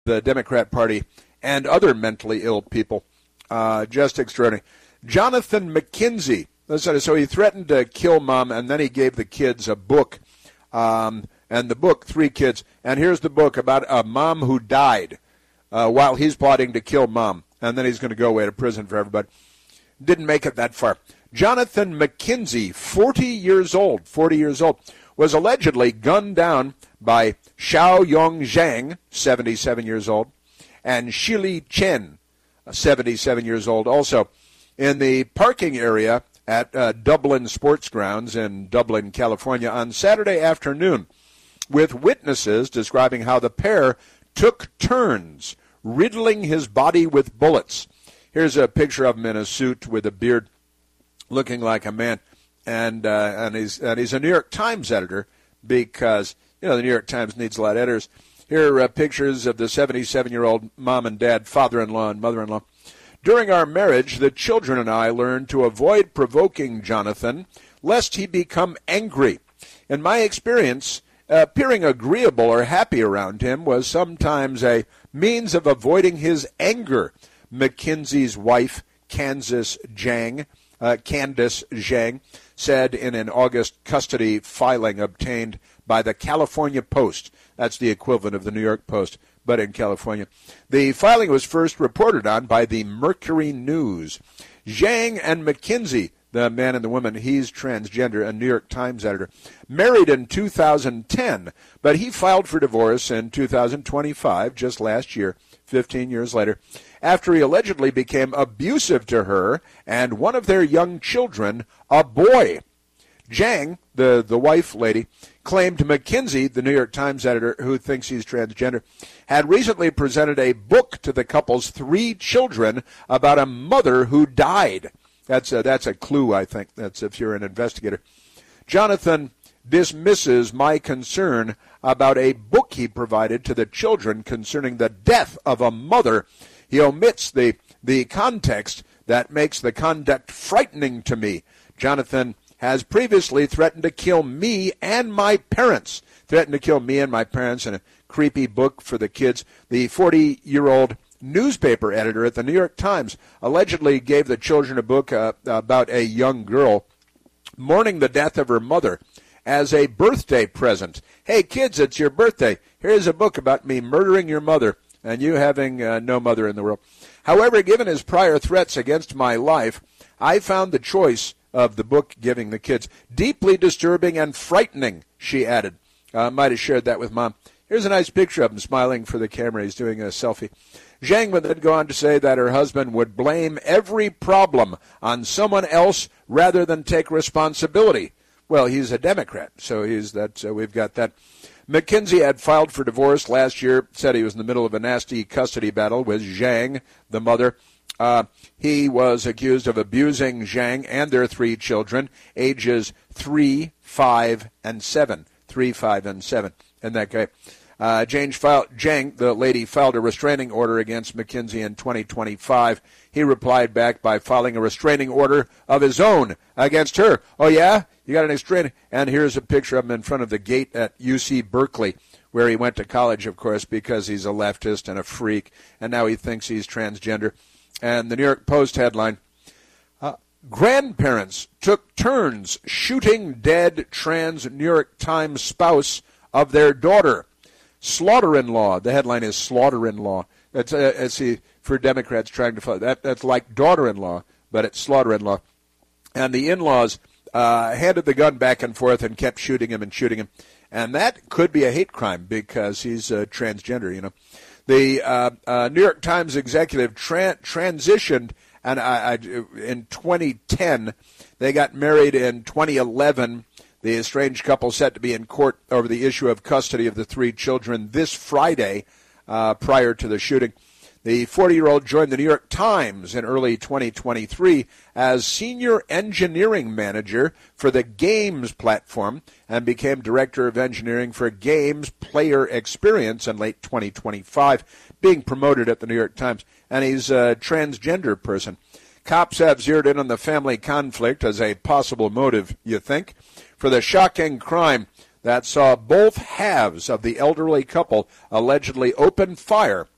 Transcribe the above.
the Democrat Party and other mentally ill people. Just extraordinary. Jonathan McKenzie. Listen, so he threatened to kill Mom, and then he gave the kids a book. And the book, 3 kids. And here's the book about a mom who died while he's plotting to kill Mom. And then he's going to go away to prison for everybody. Didn't make it that far. Jonathan McKenzie, 40 years old, was allegedly gunned down by Xiaoyong Zhang, 77 years old, and Shili Chen, 77 years old, also in the parking area at Dublin Sports Grounds in Dublin, California, on Saturday afternoon, with witnesses describing how the pair took turns riddling his body with bullets. Here's a picture of him in a suit with a beard, looking like a man, and he's a New York Times editor because the New York Times needs a lot of editors. Here are pictures of the 77-year-old mom and dad, father-in-law and mother-in-law. During our marriage, the children and I learned to avoid provoking Jonathan, lest he become angry. In my experience, appearing agreeable or happy around him was sometimes a means of avoiding his anger, McKenzie's wife, Candace Zhang, said in an August custody filing obtained by the California Post. That's the equivalent of the New York Post, but in California. The filing was first reported on by the Mercury News. Zhang and McKenzie, the man and the woman, he's transgender, a New York Times editor, married in 2010, but he filed for divorce in 2025, just last year, 15 years later, after he allegedly became abusive to her and one of their young children, a boy. Zhang, the wife lady, claimed McKenzie, the New York Times editor who thinks he's transgender, had recently presented a book to the couple's 3 children about a mother who died. That's a clue, I think. That's if you're an investigator. Jonathan dismisses my concern about a book he provided to the children concerning the death of a mother. He omits the context that makes the conduct frightening to me. Jonathan has previously threatened to kill me and my parents. In a creepy book for the kids. The 40-year-old newspaper editor at the New York Times allegedly gave the children a book about a young girl mourning the death of her mother as a birthday present. Hey, kids, it's your birthday. Here's a book about me murdering your mother and you having no mother in the world. However, given his prior threats against my life, I found the choice of the book giving the kids deeply disturbing and frightening, she added. Might have shared that with Mom. Here's a nice picture of him smiling for the camera. He's doing a selfie. Zhang would then go on to say that her husband would blame every problem on someone else rather than take responsibility. Well, he's a Democrat, so we've got that. McKenzie had filed for divorce last year, said he was in the middle of a nasty custody battle with Zhang, the mother. He was accused of abusing Zhang and their 3 children, ages 3, 5, and 7. 3, 5, and 7. Isn't that great? Zhang, the lady, filed a restraining order against McKenzie in 2025. He replied back by filing a restraining order of his own against her. Oh, yeah? You got an restraining? And here's a picture of him in front of the gate at UC Berkeley, where he went to college, of course, because he's a leftist and a freak, and now he thinks he's transgender. And the New York Post headline, grandparents took turns shooting dead trans New York Times spouse of their daughter. Slaughter-in-law. The headline is slaughter-in-law. That's for Democrats trying to follow. That's like daughter-in-law, but it's slaughter-in-law. And the in-laws handed the gun back and forth and kept shooting him. And that could be a hate crime because he's transgender, you know. The New York Times executive transitioned in 2010. They got married in 2011. The estranged couple set to be in court over the issue of custody of the 3 children this Friday prior to the shooting. The 40-year-old joined the New York Times in early 2023 as senior engineering manager for the Games platform and became director of engineering for Games Player Experience in late 2025, being promoted at the New York Times. And he's a transgender person. Cops have zeroed in on the family conflict as a possible motive, you think, for the shocking crime that saw both halves of the elderly couple allegedly open fire